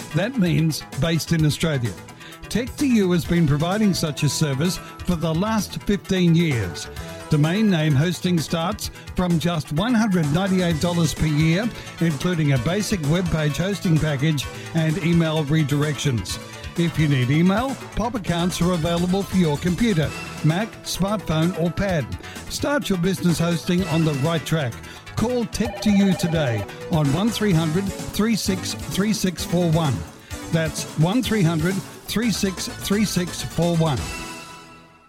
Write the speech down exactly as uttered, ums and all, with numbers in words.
That means based in Australia. Tech two U has been providing such a service for the last fifteen years. Domain name hosting starts from just one hundred ninety-eight dollars per year, including a basic web page hosting package and email redirections. If you need email, Pop accounts are available for your computer, Mac, smartphone or pad. Start your business hosting on the right track. Call Tech two U today on one three hundred, three six three six four one. That's one three hundred, three six three six four one.